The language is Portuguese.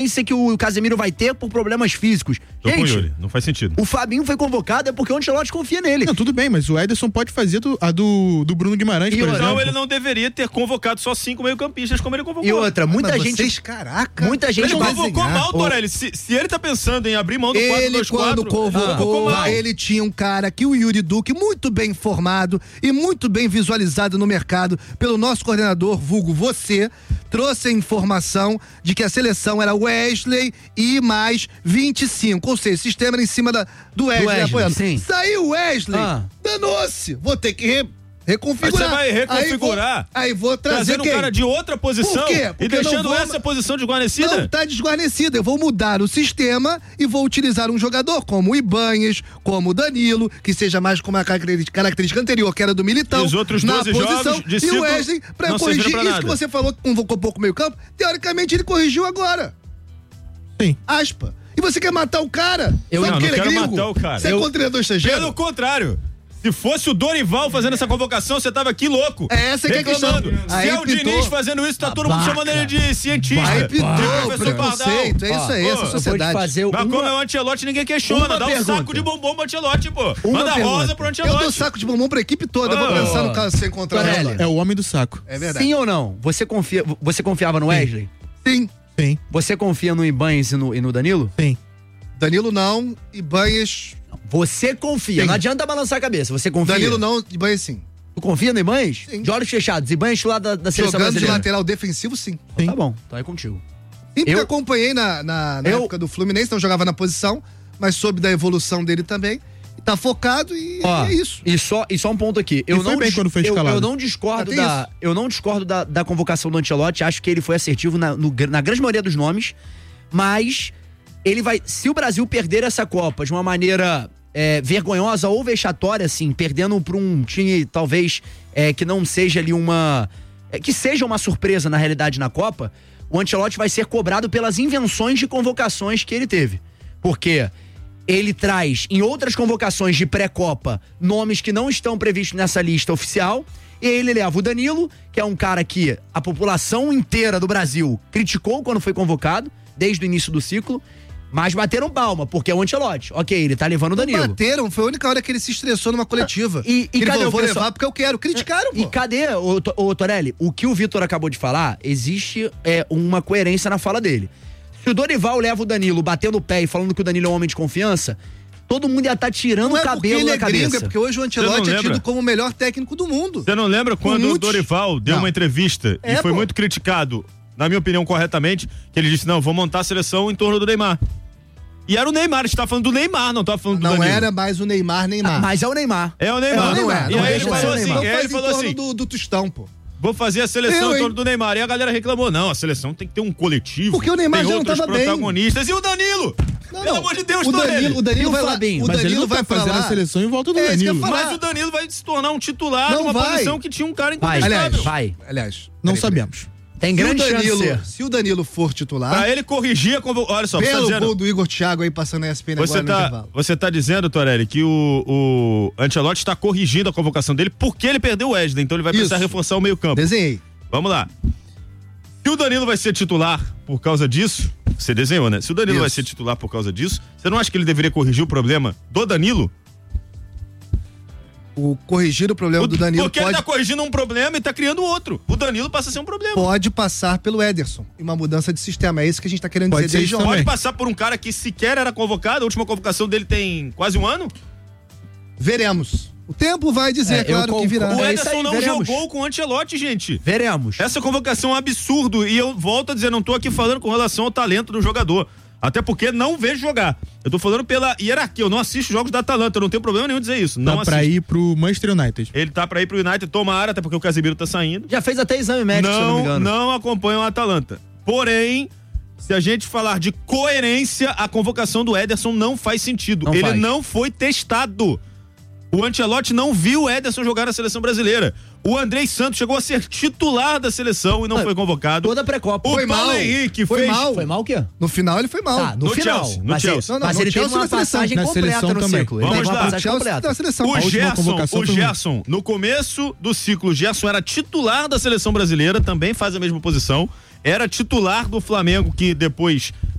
sequência que o Casemiro vai ter por problemas físicos. Tô com o Yuri, não faz sentido. O Fabinho foi convocado é porque o Ancelotti confia nele. Não, tudo bem, mas o Ederson pode fazer a do Bruno Guimarães, por exemplo. Então ele não deveria ter convocado só 5 meio-campistas como ele convocou. E outra, muita gente... Muita gente ele convocou mal, Torelli. Se ele tá pensando em abrir mão do 4-2-4... Ele, quando convocou, ele tinha um cara que o Yuri Duque, muito bem informado e muito bem visualizado no mercado pelo nosso coordenador, vulgo você, trouxe a informação de que a seleção era Wesley e mais 25. Ou seja, o sistema era em cima do Wesley apoiando. Sim. Saiu o Wesley, danou-se. Vou ter que reconfigurar. Mas você vai reconfigurar? Aí vou trazer trazendo um cara de outra posição. Por quê? E deixando essa posição desguarnecida? Não tá desguarnecida. Eu vou mudar o sistema e vou utilizar um jogador como o Ibanhas, como o Danilo, que seja mais com uma característica anterior, que era do Militão. E os outros na 12 posição, jogos de e ciclo o Wesley, pra corrigir isso nada. que você falou, que convocou pouco meio campo, teoricamente ele corrigiu agora. Sim. Aspa. E você quer matar o cara? Eu Sabe não que ele quero é gringo? matar o cara. Você é contra o treinador estrangeiro? Pelo contrário. Se fosse o Dorival fazendo essa convocação, você tava aqui louco. Essa que é a questão. Se é o Diniz fazendo isso, tá todo mundo chamando ele de cientista. Aí pitou, professor Pardal. preconceito, é isso aí, essa sociedade. Mas como é o Ancelotti, ninguém questiona. Dá um saco de bombom pro Ancelotti, pô. Manda rosa pro Ancelotti. Eu dou saco de bombom pra equipe toda, vou pensar no caso se encontrar ela. É o homem do saco. É verdade. Sim ou não? Você confiava no Wesley? Sim. Sim. Você confia no Ibanez e no Danilo? Sim. Danilo não, Ibanez... Você confia, Sim. Não adianta balançar a cabeça, você confia? Danilo não, Ibanez sim. Tu confia no Ibanez? Sim. De olhos fechados, Ibanez lá da seleção Jogando brasileira. de lateral defensivo, sim. Então, tá bom, então é contigo. Sempre acompanhei na época do Fluminense, não jogava na posição, mas soube da evolução dele também. Tá focado e é isso. E só um ponto aqui. Eu foi não, bem quando foi escalado. eu não discordo da convocação do Ancelotti. Acho que ele foi assertivo na grande maioria dos nomes, mas ele vai. Se o Brasil perder essa Copa de uma maneira vergonhosa ou vexatória, assim, perdendo para um time talvez que não seja ali que seja uma surpresa na realidade na Copa, o Ancelotti vai ser cobrado pelas invenções de convocações que ele teve. Porque ele traz em outras convocações de pré-Copa nomes que não estão previstos nessa lista oficial, e ele leva o Danilo, que é um cara que a população inteira do Brasil criticou quando foi convocado, desde o início do ciclo, mas bateram palma, porque é o Ancelotti. Ok, ele tá levando o Danilo. Bateram, foi a única hora que ele se estressou numa coletiva. E ele cadê falou, o vou pessoal? levar porque eu quero. Criticaram, pô. E cadê, ô Torelli, o que o Vitor acabou de falar, existe uma coerência na fala dele. Se o Dorival leva o Danilo batendo o pé e falando que o Danilo é um homem de confiança, todo mundo ia estar tirando o cabelo da cabeça. Gringo, é porque hoje o Ancelotti é tido como o melhor técnico do mundo. Você não lembra quando o Dorival deu uma entrevista e foi muito criticado, na minha opinião, corretamente, que ele disse, não, vou montar a seleção em torno do Neymar. E era o Neymar, a gente tá falando do Neymar, não tá falando do Danilo. Não era mais o Neymar. Mas é o Neymar. É o Neymar. Não é. E aí ele falou assim, ele falou assim, do Tostão, pô. Vou fazer a seleção em torno do Neymar. E a galera reclamou, não, a seleção tem que ter um coletivo. Porque o Neymar já não tava bem. Protagonistas. E o Danilo? Pelo amor de Deus, o Danilo vai lá. O Danilo vai fazer a seleção em volta do Danilo. Mas o Danilo vai se tornar um titular numa posição que tinha um cara incontestável. Aliás, não sabemos. Tem grande chance. Se o Danilo for titular... Pra ele corrigir a convocação... Olha só, pelo você tá gol do Igor Thiago aí passando na ESPN agora no intervalo. Você tá dizendo, Torelli, que o Ancelotti está corrigindo a convocação dele porque ele perdeu o Wesley, então ele vai precisar reforçar o meio campo. Desenhei. Vamos lá. Se o Danilo vai ser titular por causa disso, você desenhou, né? Se o Danilo vai ser titular por causa disso, você não acha que ele deveria corrigir o problema do Danilo? Corrigir o problema do Danilo porque ele tá corrigindo um problema e tá criando outro. O Danilo passa a ser um problema. Pode passar pelo Ederson e uma mudança de sistema. É isso que a gente tá querendo dizer desde ontem. Pode passar por um cara que sequer era convocado. A última convocação dele tem quase um ano? Veremos. O tempo vai dizer, claro que virá. O Ederson não jogou com o Ancelotti, gente. Veremos. Essa convocação é um absurdo. E eu volto a dizer, não tô aqui falando com relação ao talento do jogador. Até porque não vejo jogar. Eu tô falando pela hierarquia. Eu não assisto jogos da Atalanta. Eu não tenho problema nenhum em dizer isso. Não tá pra ir pro Manchester United. Ele tá pra ir pro United, tomara, até porque o Casemiro tá saindo. Já fez até exame médico, se eu não me engano. Não acompanha o Atalanta. Porém, se a gente falar de coerência, a convocação do Ederson não faz sentido. Ele não foi testado. O Ancelotti não viu o Ederson jogar na seleção brasileira. O Andrei Santos chegou a ser titular da seleção e não foi convocado. Toda pré-copa. Foi mal. Henrique foi fez... mal. Foi mal o quê? No final ele foi mal. Ah, no final. Chelsea, mas Chelsea. Mas ele teve uma passagem completa no ciclo. Vamos lá. O Gerson, Gerson, no começo do ciclo, o Gerson era titular da seleção brasileira, também faz a mesma posição. Era titular do Flamengo, que depois